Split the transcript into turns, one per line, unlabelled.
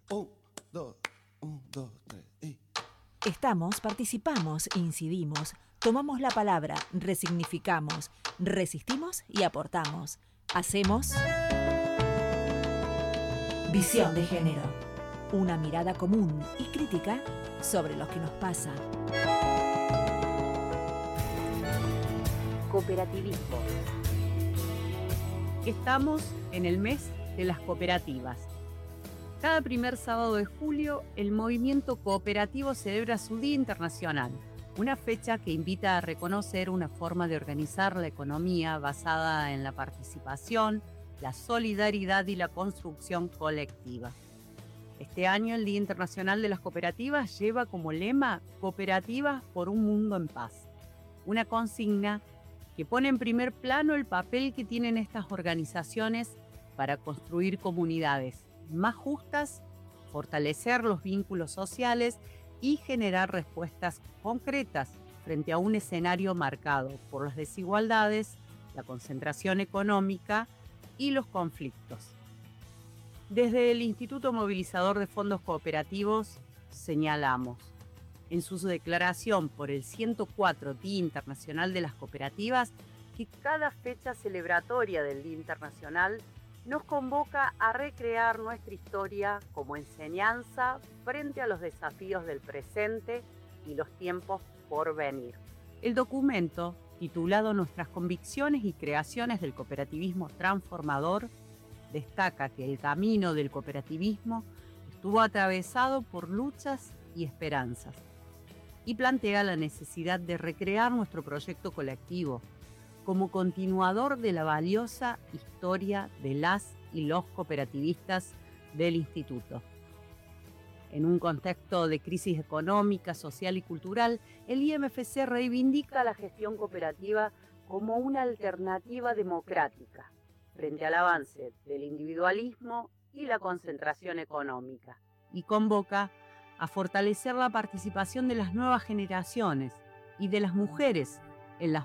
Un, dos, tres, y...
Estamos, participamos, incidimos, tomamos la palabra, resignificamos, resistimos y aportamos. Hacemos Visión de Género. Una mirada común y crítica sobre lo que nos pasa.
Cooperativismo. Estamos en el mes de las cooperativas. Cada primer sábado de julio, el movimiento cooperativo celebra su Día Internacional, una fecha que invita a reconocer una forma de organizar la economía basada en la participación, la solidaridad y la construcción colectiva. Este año, el Día Internacional de las Cooperativas lleva como lema Cooperativas por un mundo en paz, una consigna que pone en primer plano el papel que tienen estas organizaciones para construir comunidades más justas, fortalecer los vínculos sociales y generar respuestas concretas frente a un escenario marcado por las desigualdades, la concentración económica y los conflictos. Desde el Instituto Movilizador de Fondos Cooperativos señalamos, en su declaración por el 104 Día Internacional de las Cooperativas, que cada fecha celebratoria del Día Internacional nos convoca a recrear nuestra historia como enseñanza frente a los desafíos del presente y los tiempos por venir. El documento, titulado Nuestras convicciones y creaciones del cooperativismo transformador, destaca que el camino del cooperativismo estuvo atravesado por luchas y esperanzas y plantea la necesidad de recrear nuestro proyecto colectivo como continuador de la valiosa historia de las y los cooperativistas del Instituto. En un contexto de crisis económica, social y cultural, el IMFC reivindica la gestión cooperativa como una alternativa democrática frente al avance del individualismo y la concentración económica, y convoca a fortalecer la participación de las nuevas generaciones y de las mujeres en las